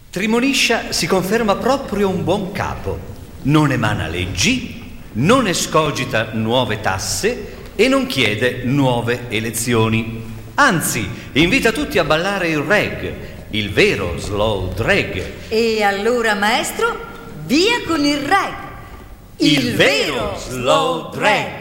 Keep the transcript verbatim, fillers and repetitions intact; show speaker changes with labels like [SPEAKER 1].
[SPEAKER 1] Trimoniscia si conferma proprio un buon capo. Non emana leggi, non escogita nuove tasse e non chiede nuove elezioni. Anzi, invita tutti a ballare il reg, il vero slow drag.
[SPEAKER 2] E allora, maestro, via con il reg,
[SPEAKER 1] il, il vero slow drag.